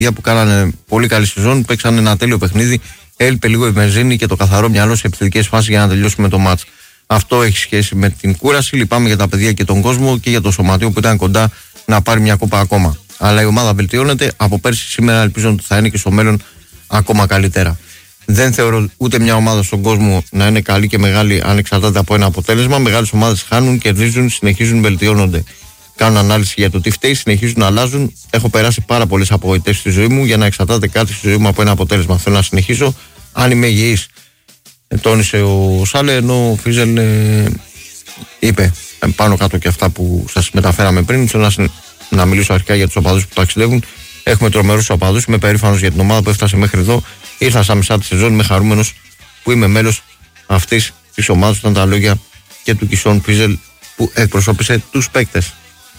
που κάνανε πολύ καλή σεζόν, παίξανε ένα τέλειο παιχνίδι. Έλειπε λίγο η βενζίνη και το καθαρό μυαλό σε επιθετικές φάσεις για να τελειώσουμε το μάτς. Αυτό έχει σχέση με την κούραση. Λυπάμαι για τα παιδιά και τον κόσμο και για το σωματείο που ήταν κοντά να πάρει μια κούπα ακόμα. Αλλά η ομάδα βελτιώνεται. Από πέρσι σήμερα ελπίζω ότι θα είναι και στο μέλλον ακόμα καλύτερα. Δεν θεωρώ ούτε μια ομάδα στον κόσμο να είναι καλή και μεγάλη αν εξαρτάται από ένα αποτέλεσμα. Μεγάλες ομάδες χάνουν, κερδίζουν, συνεχίζουν, βελτιώνονται. Κάνουν ανάλυση για το τι φταίει, συνεχίζουν να αλλάζουν. Έχω περάσει πάρα πολλές απογοητεύσεις στη ζωή μου για να εξαρτάται κάτι στη ζωή μου από ένα αποτέλεσμα. Θέλω να συνεχίσω. Αν είμαι υγιής, τόνισε ο Σάλε, ενώ ο Φίζελ είπε πάνω κάτω και αυτά που σας μεταφέραμε πριν. Θέλω να μιλήσω αρχικά για τους οπαδούς που ταξιδεύουν. Έχουμε τρομερούς οπαδούς. Είμαι περήφανος για την ομάδα που έφτασε μέχρι εδώ. Ήρθα στα μισά τη σεζόν. Είμαι χαρούμενος που είμαι μέλος αυτής της ομάδας. Ήταν τα λόγια και του Κισόν Φίζελ που εκπροσώπησε τους παίκτες.